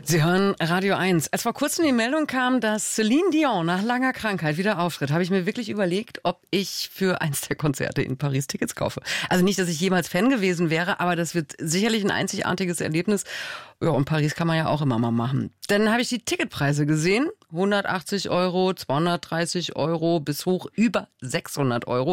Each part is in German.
Sie hören Radio 1. Als vor kurzem die Meldung kam, dass Céline Dion nach langer Krankheit wieder auftritt, habe ich mir wirklich überlegt, ob ich für eins der Konzerte in Paris Tickets kaufe. Also nicht, dass ich jemals Fan gewesen wäre, aber das wird sicherlich ein einzigartiges Erlebnis. Ja, und Paris kann man ja auch immer mal machen. Dann habe ich die Ticketpreise gesehen. 180 €, 230 € bis hoch über 600 €.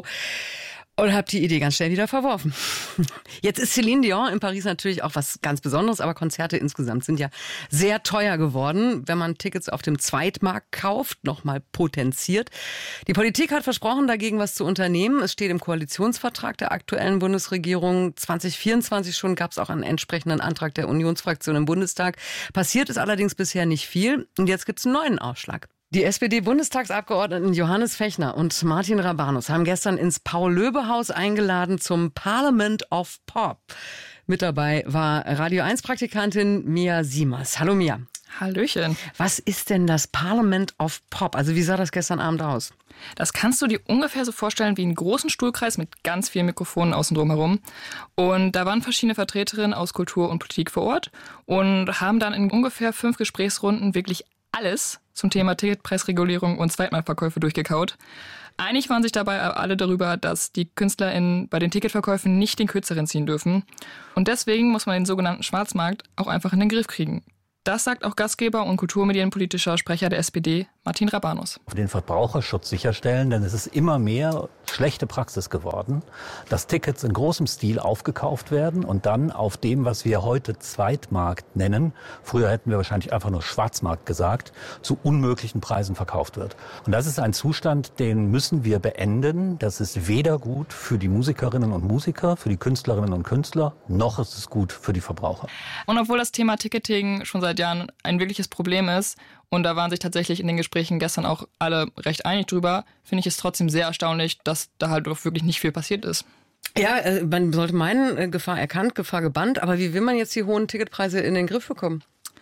Und habe die Idee ganz schnell wieder verworfen. Jetzt ist Céline Dion in Paris natürlich auch was ganz Besonderes, aber Konzerte insgesamt sind ja sehr teuer geworden, wenn man Tickets auf dem Zweitmarkt kauft, nochmal potenziert. Die Politik hat versprochen, dagegen was zu unternehmen. Es steht im Koalitionsvertrag der aktuellen Bundesregierung. 2024 schon gab es auch einen entsprechenden Antrag der Unionsfraktion im Bundestag. Passiert ist allerdings bisher nicht viel. Und jetzt gibt es einen neuen Ausschlag. Die SPD-Bundestagsabgeordneten Johannes Fechner und Martin Rabanus haben gestern ins Paul-Löbe-Haus eingeladen zum Parliament of Pop. Mit dabei war Radio 1-Praktikantin Mia Siemers. Hallo Mia. Hallöchen. Was ist denn das Parliament of Pop? Also wie sah das gestern Abend aus? Das kannst du dir ungefähr so vorstellen wie einen großen Stuhlkreis mit ganz vielen Mikrofonen außen drum herum. Und da waren verschiedene Vertreterinnen aus Kultur und Politik vor Ort und haben dann in ungefähr 5 Gesprächsrunden wirklich alles zum Thema Ticketpreisregulierung und Zweitmarktverkäufe durchgekaut. Einig waren sich dabei alle darüber, dass die KünstlerInnen bei den Ticketverkäufen nicht den Kürzeren ziehen dürfen. Und deswegen muss man den sogenannten Schwarzmarkt auch einfach in den Griff kriegen. Das sagt auch Gastgeber und kulturmedienpolitischer Sprecher der SPD, Martin Rabanus. Den Verbraucherschutz sicherstellen, denn es ist immer mehr schlechte Praxis geworden, dass Tickets in großem Stil aufgekauft werden und dann auf dem, was wir heute Zweitmarkt nennen, früher hätten wir wahrscheinlich einfach nur Schwarzmarkt gesagt, zu unmöglichen Preisen verkauft wird. Und das ist ein Zustand, den müssen wir beenden. Das ist weder gut für die Musikerinnen und Musiker, für die Künstlerinnen und Künstler, noch ist es gut für die Verbraucher. Und obwohl das Thema Ticketing schon seit Jahren ein wirkliches Problem ist, und da waren sich tatsächlich in den Gesprächen gestern auch alle recht einig drüber, finde ich es trotzdem sehr erstaunlich, dass da halt doch wirklich nicht viel passiert ist. Ja, man sollte meinen, Gefahr erkannt, Gefahr gebannt, aber wie will man jetzt die hohen Ticketpreise in den Griff bekommen?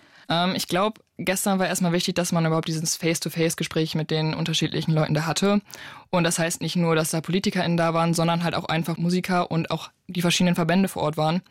Ich glaube, gestern war erstmal wichtig, dass man überhaupt dieses Face-to-Face-Gespräch mit den unterschiedlichen Leuten da hatte. Und das heißt nicht nur, dass da PolitikerInnen da waren, sondern halt auch einfach Musiker und auch die verschiedenen Verbände vor Ort waren.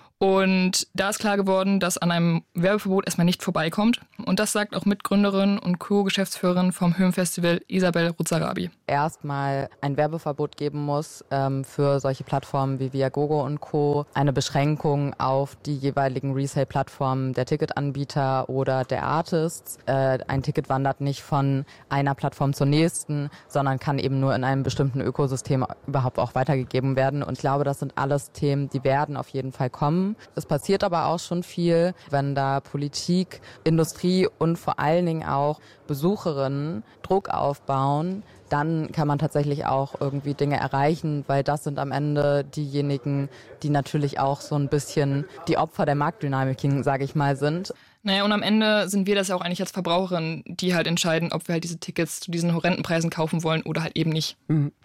Und da ist klar geworden, dass an einem Werbeverbot erstmal nicht vorbeikommt. Und das sagt auch Mitgründerin und Co-Geschäftsführerin vom Höhenfestival Isabel Ruzarabi. Erstmal ein Werbeverbot geben muss für solche Plattformen wie Viagogo und Co. Eine Beschränkung auf die jeweiligen Resale-Plattformen der Ticketanbieter oder der Artists. Ein Ticket wandert nicht von einer Plattform zur nächsten, sondern kann eben nur in einem bestimmten Ökosystem überhaupt auch weitergegeben werden. Und ich glaube, das sind alles Themen, die werden auf jeden Fall kommen. Es passiert aber auch schon viel, wenn da Politik, Industrie und vor allen Dingen auch Besucherinnen Druck aufbauen, dann kann man tatsächlich auch irgendwie Dinge erreichen, weil das sind am Ende diejenigen, die natürlich auch so ein bisschen die Opfer der Marktdynamiken, sage ich mal, sind. Naja, und am Ende sind wir das ja auch eigentlich als Verbraucherin, die halt entscheiden, ob wir halt diese Tickets zu diesen horrenden Preisen kaufen wollen oder halt eben nicht.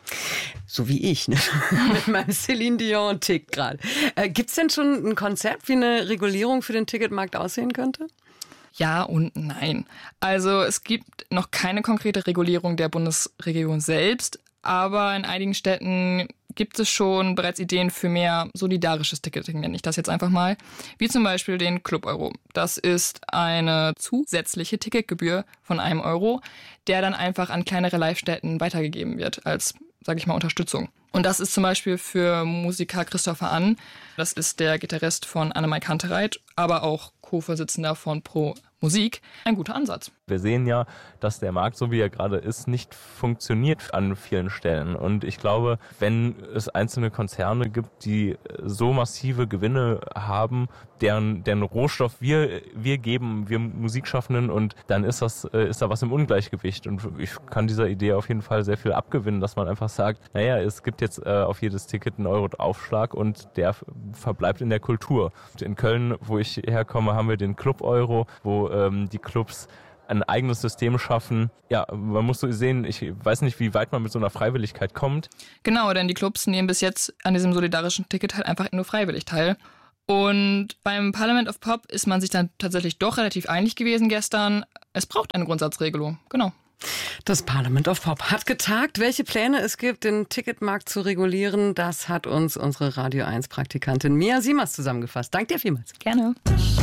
So wie ich, ne? Mit meinem Céline Dion-Tick gerade. Gibt's denn schon ein Konzept, wie eine Regulierung für den Ticketmarkt aussehen könnte? Ja und nein. Also es gibt noch keine konkrete Regulierung der Bundesregierung selbst, aber in einigen Städten gibt es schon bereits Ideen für mehr solidarisches Ticketing, nenne ich das jetzt einfach mal, wie zum Beispiel den Club Euro. Das ist eine zusätzliche Ticketgebühr von €1, der dann einfach an kleinere Live-Städten weitergegeben wird als, sage ich mal, Unterstützung. Und das ist zum Beispiel für Musiker Christopher Ann, das ist der Gitarrist von Annemai Kantereit, aber auch Co-Vorsitzender von Pro Musik, ein guter Ansatz. Wir sehen ja, dass der Markt, so wie er gerade ist, nicht funktioniert an vielen Stellen. Und ich glaube, wenn es einzelne Konzerne gibt, die so massive Gewinne haben, deren Rohstoff wir geben, wir Musikschaffenden, und dann ist da was im Ungleichgewicht. Und ich kann dieser Idee auf jeden Fall sehr viel abgewinnen, dass man einfach sagt, naja, es gibt jetzt auf jedes Ticket einen Euro Aufschlag und der verbleibt in der Kultur. In Köln, wo ich herkomme, haben wir den Club Euro, wo die Clubs ein eigenes System schaffen. Ja, man muss so sehen, ich weiß nicht, wie weit man mit so einer Freiwilligkeit kommt. Genau, denn die Clubs nehmen bis jetzt an diesem solidarischen Ticket halt einfach nur freiwillig teil. Und beim Parliament of Pop ist man sich dann tatsächlich doch relativ einig gewesen gestern. Es braucht eine Grundsatzregelung, genau. Das Parliament of Pop hat getagt. Welche Pläne es gibt, den Ticketmarkt zu regulieren, das hat uns unsere Radio 1-Praktikantin Mia Siemers zusammengefasst. Danke dir vielmals. Gerne.